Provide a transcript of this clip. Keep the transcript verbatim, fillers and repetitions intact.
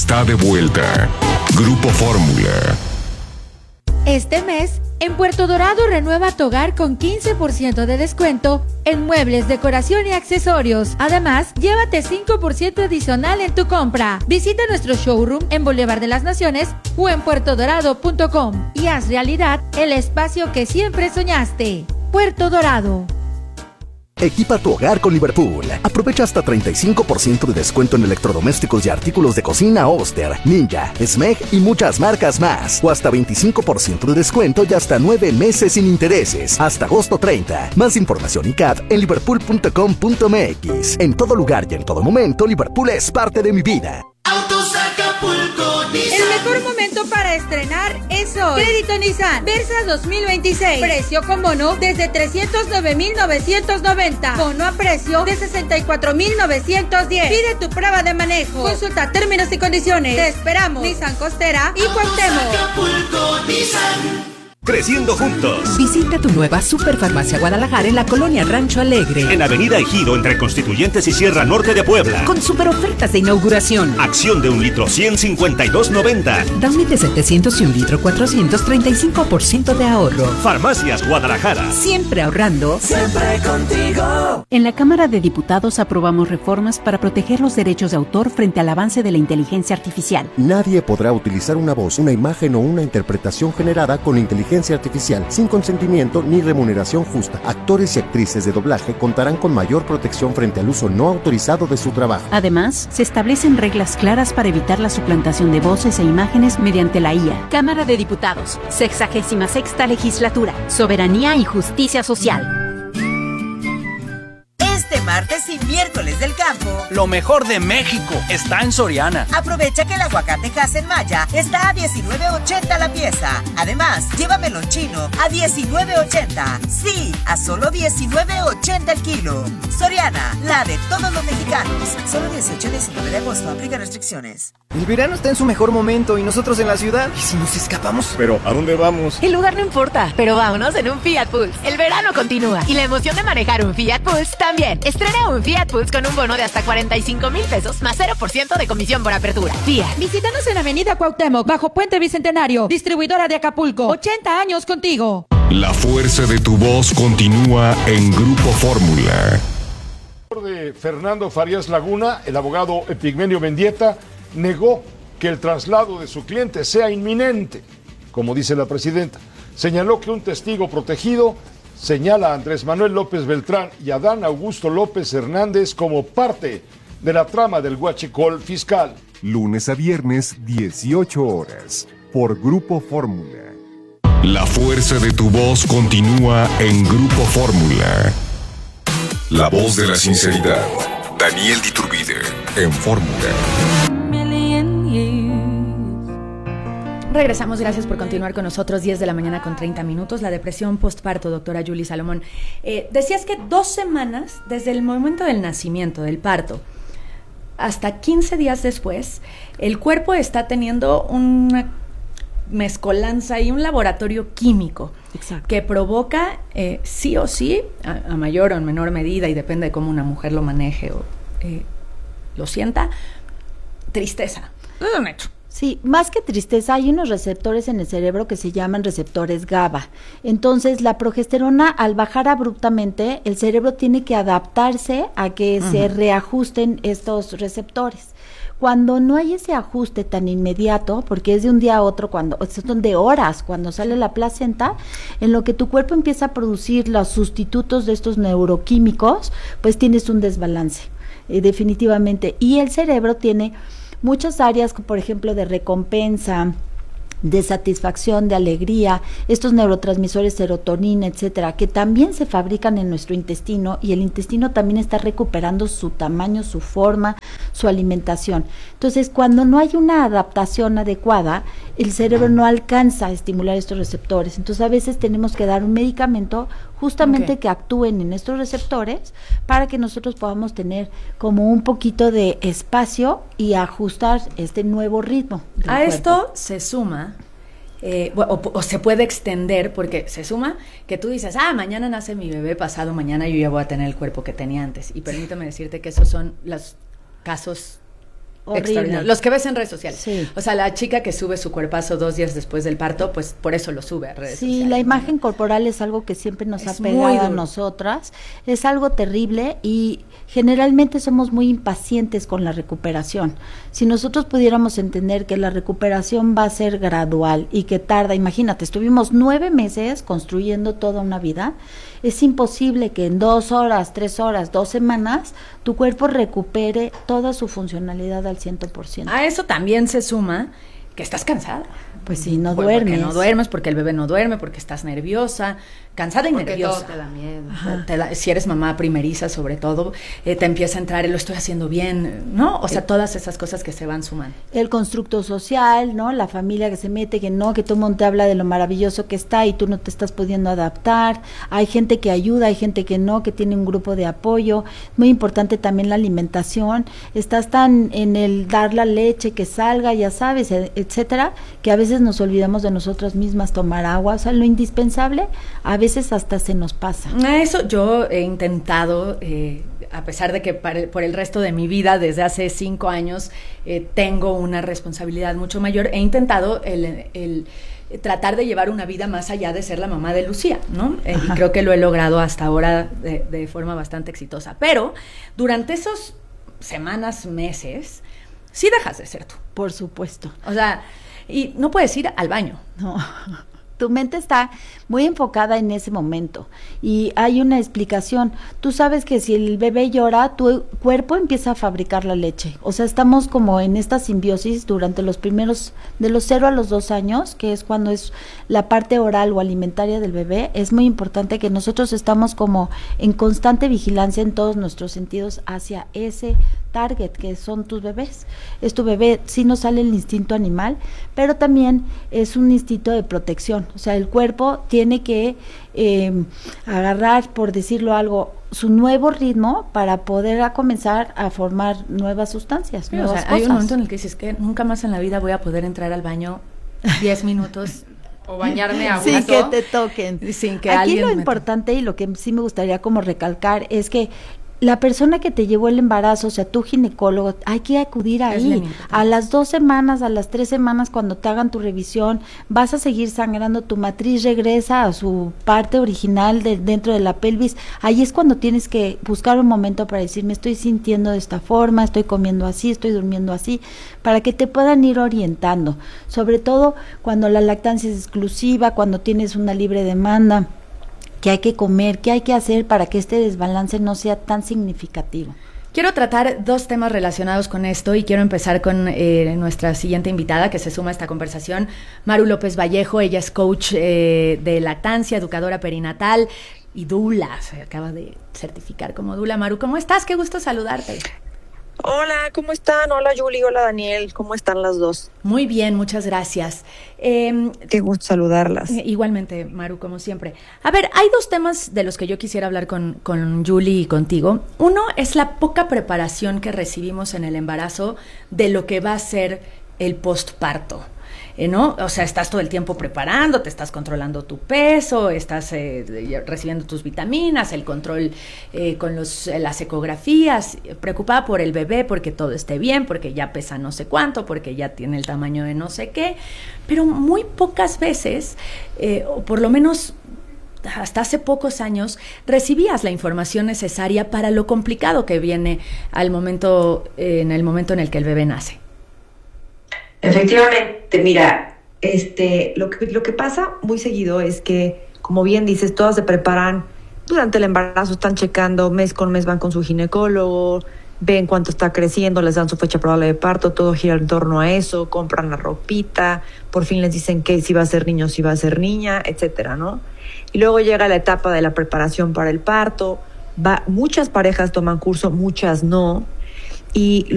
está de vuelta. Grupo Fórmula. Este mes, en Puerto Dorado renueva tu hogar con quince por ciento de descuento en muebles, decoración y accesorios. Además, llévate cinco por ciento adicional en tu compra. Visita nuestro showroom en Boulevard de las Naciones o en puerto dorado punto com y haz realidad el espacio que siempre soñaste. Puerto Dorado. Equipa tu hogar con Liverpool. Aprovecha hasta treinta y cinco por ciento de descuento en electrodomésticos y artículos de cocina Oster, Ninja, Smeg y muchas marcas más. O hasta veinticinco por ciento de descuento y hasta nueve meses sin intereses. Hasta agosto treinta. Más información y C A D en liverpool punto com punto m x. En todo lugar y en todo momento, Liverpool es parte de mi vida. Autos Acapulco Nissan. El mejor momento para estrenar es hoy. Crédito Nissan Versa dos mil veintiséis. Precio con bono desde trescientos nueve mil novecientos noventa. Bono a precio de sesenta y cuatro mil novecientos diez. Pide tu prueba de manejo. Consulta términos y condiciones. Te esperamos. Nissan Costera y Cuauhtémoc. Acapulco Nissan. Creciendo juntos. Visita tu nueva Superfarmacia Guadalajara en la colonia Rancho Alegre. En Avenida Ejido, entre Constituyentes y Sierra Norte de Puebla. Con super ofertas de inauguración. Acción de un litro ciento cincuenta y dos noventa. Downey de setecientos y un litro cuatrocientos, treinta y cinco por ciento de ahorro. Farmacias Guadalajara. Siempre ahorrando. Siempre contigo. En la Cámara de Diputados aprobamos reformas para proteger los derechos de autor frente al avance de la inteligencia artificial. Nadie podrá utilizar una voz, una imagen o una interpretación generada con inteligencia artificial sin consentimiento ni remuneración justa. Actores y actrices de doblaje contarán con mayor protección frente al uso no autorizado de su trabajo. Además, se establecen reglas claras para evitar la suplantación de voces e imágenes mediante la I A. Cámara de Diputados, sexagésima sexta legislatura, soberanía y justicia social. Este martes y miércoles del campo, lo mejor de México está en Soriana. Aprovecha que el aguacate Hass Maya está a diecinueve ochenta la pieza. Además, lleva melón chino a diecinueve ochenta. Sí, a solo diecinueve ochenta el kilo. Soriana, la de todos los mexicanos. Solo dieciocho y diecinueve de agosto. Aplica restricciones. El verano está en su mejor momento y nosotros en la ciudad. ¿Y si nos escapamos? Pero, ¿a dónde vamos? El lugar no importa, pero vámonos en un Fiat Pulse. El verano continúa y la emoción de manejar un Fiat Pulse también. Estrena un Fiat Pulse con un bono de hasta cuarenta y cinco mil pesos más cero por ciento de comisión por apertura. Fiat. Visítanos en Avenida Cuauhtémoc, bajo Puente Bicentenario. Distribuidora de Acapulco. ochenta años contigo. La fuerza de tu voz continúa en Grupo Fórmula. De Fernando Farías Laguna, el abogado Epigmenio Mendieta, negó que el traslado de su cliente sea inminente, como dice la presidenta. Señaló que un testigo protegido señala a Andrés Manuel López Beltrán y a Adán Augusto López Hernández como parte de la trama del huachicol fiscal. Lunes a viernes, dieciocho horas, por Grupo Fórmula. La fuerza de tu voz continúa en Grupo Fórmula. La voz de la sinceridad. Daniel Diturbide en Fórmula. Regresamos, gracias por continuar con nosotros. Diez de la mañana con treinta minutos. La depresión postparto, doctora Yuli Salomón. Eh, decías que dos semanas desde el momento del nacimiento, del parto, hasta quince días después, el cuerpo está teniendo una mezcolanza y un laboratorio químico. Exacto. Que provoca eh, sí o sí, a, a mayor o en menor medida, y depende de cómo una mujer lo maneje o eh, lo sienta, tristeza. Es un hecho. Sí, más que tristeza, hay unos receptores en el cerebro que se llaman receptores GABA. Entonces, la progesterona, al bajar abruptamente, el cerebro tiene que adaptarse a que uh-huh. se reajusten estos receptores. Cuando no hay ese ajuste tan inmediato, porque es de un día a otro, cuando son de horas, cuando sale la placenta, en lo que tu cuerpo empieza a producir los sustitutos de estos neuroquímicos, pues tienes un desbalance, eh, definitivamente. Y el cerebro tiene muchas áreas, por ejemplo, de recompensa, de satisfacción, de alegría, estos neurotransmisores serotonina, etcétera, que también se fabrican en nuestro intestino, y el intestino también está recuperando su tamaño, su forma, su alimentación. Entonces, cuando no hay una adaptación adecuada, el cerebro no alcanza a estimular estos receptores. Entonces, a veces tenemos que dar un medicamento justamente okay. que actúen en estos receptores para que nosotros podamos tener como un poquito de espacio y ajustar este nuevo ritmo del A cuerpo. Esto se suma Eh, o, o se puede extender, porque se suma que tú dices, ah, mañana nace mi bebé, pasado mañana yo ya voy a tener el cuerpo que tenía antes. Y permítame decirte que esos son los casos Horrible. Los que ves en redes sociales. Sí. O sea, la chica que sube su cuerpazo dos días después del parto, pues por eso lo sube a redes sí, sociales. Sí, la imagen corporal es algo que siempre nos es ha pegado a nosotras. Es algo terrible y generalmente somos muy impacientes con la recuperación. Si nosotros pudiéramos entender que la recuperación va a ser gradual y que tarda, imagínate, estuvimos nueve meses construyendo toda una vida, es imposible que en dos horas, tres horas, dos semanas, tu cuerpo recupere toda su funcionalidad al ciento por ciento. A eso también se suma que estás cansada. Pues sí, no duermes. Porque no duermes, porque el bebé no duerme, porque estás nerviosa, cansada y porque nerviosa. Todo te da miedo. Te da, si eres mamá primeriza, sobre todo, eh, te empieza a entrar el lo estoy haciendo bien, ¿no? O sea, todas esas cosas que se van sumando. El constructo social, ¿no? La familia que se mete, que no, que todo el mundo te habla de lo maravilloso que está y tú no te estás pudiendo adaptar. Hay gente que ayuda, hay gente que no, que tiene un grupo de apoyo. Muy importante también la alimentación. Estás tan en el dar la leche, que salga, ya sabes, etcétera, que a veces nos olvidamos de nosotras mismas, tomar agua, o sea, lo indispensable, a veces hasta se nos pasa. Eso yo he intentado, eh, a pesar de que para el, por el resto de mi vida, desde hace cinco años, eh, tengo una responsabilidad mucho mayor, he intentado el, el tratar de llevar una vida más allá de ser la mamá de Lucía, ¿no? Eh, y creo que lo he logrado hasta ahora de, de forma bastante exitosa. Pero durante esos semanas, meses, sí dejas de ser tú. Por supuesto. O sea, y no puedes ir al baño. No. Tu mente está muy enfocada en ese momento y hay una explicación. Tú sabes que si el bebé llora, tu cuerpo empieza a fabricar la leche. O sea, estamos como en esta simbiosis durante los primeros, de los cero a los dos años, que es cuando es la parte oral o alimentaria del bebé. Es muy importante que nosotros estamos como en constante vigilancia en todos nuestros sentidos hacia ese target que son tus bebés. Es tu bebé, sí nos sale el instinto animal, pero también es un instinto de protección. O sea, el cuerpo tiene que eh, agarrar, por decirlo algo, su nuevo ritmo para poder a comenzar a formar nuevas sustancias, sí, nuevas o sea, cosas. Hay un momento en el que dices que nunca más en la vida voy a poder entrar al baño diez minutos o bañarme a gusto. Sin que te toquen. Sin que Aquí alguien lo importante y lo que sí me gustaría como recalcar es que la persona que te llevó el embarazo, o sea, tu ginecólogo, hay que acudir ahí. A las dos semanas, a las tres semanas, cuando te hagan tu revisión, vas a seguir sangrando, tu matriz regresa a su parte original de, dentro de la pelvis. Ahí es cuando tienes que buscar un momento para decir, me estoy sintiendo de esta forma, estoy comiendo así, estoy durmiendo así, para que te puedan ir orientando. Sobre todo cuando la lactancia es exclusiva, cuando tienes una libre demanda, qué hay que comer, qué hay que hacer para que este desbalance no sea tan significativo. Quiero tratar dos temas relacionados con esto y quiero empezar con eh, nuestra siguiente invitada que se suma a esta conversación, Maru López Vallejo. Ella es coach eh, de lactancia, educadora perinatal y dula, se acaba de certificar como dula. Maru, ¿cómo estás? Qué gusto saludarte. Hola, ¿cómo están? Hola Julie, hola Daniel, ¿cómo están las dos? Muy bien, muchas gracias. Eh, Qué gusto saludarlas. Igualmente, Maru, como siempre. A ver, hay dos temas de los que yo quisiera hablar con, con Julie y contigo. Uno es la poca preparación que recibimos en el embarazo de lo que va a ser el postparto. Eh, ¿no? O sea, estás todo el tiempo preparando, te estás controlando tu peso, estás eh, recibiendo tus vitaminas, el control eh, con los, eh, las ecografías, preocupada por el bebé porque todo esté bien, porque ya pesa no sé cuánto, porque ya tiene el tamaño de no sé qué, pero muy pocas veces, eh, o por lo menos hasta hace pocos años, recibías la información necesaria para lo complicado que viene al momento, eh, en el momento en el que el bebé nace. Efectivamente, mira, este, lo que, lo que pasa muy seguido es que, como bien dices, todas se preparan durante el embarazo, están checando mes con mes, van con su ginecólogo, ven cuánto está creciendo, les dan su fecha probable de parto, todo gira en torno a eso, compran la ropita, por fin les dicen que si va a ser niño, si va a ser niña, etcétera, ¿no? Y luego llega la etapa de la preparación para el parto, va, muchas parejas toman curso, muchas no, y